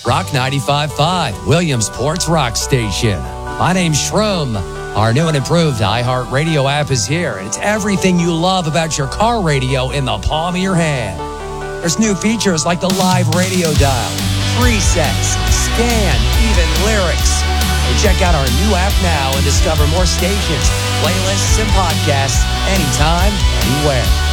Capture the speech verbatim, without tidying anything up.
Rock ninety-five point five, Williamsport's rock station. My name's Shroom. Our new and improved iHeartRadio app is here, and it's everything you love about your car radio in the palm of your hand. There's new features like the live radio dial, presets, scan, even lyrics. So check out our new app now and discover more stations, playlists, and podcasts anytime, anywhere.